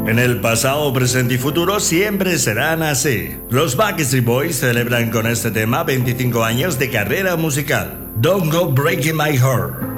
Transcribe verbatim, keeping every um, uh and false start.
En el pasado, presente y futuro siempre serán así. Los Backstreet Boys celebran con este tema veinticinco años de carrera musical. Don't Go Breaking My Heart.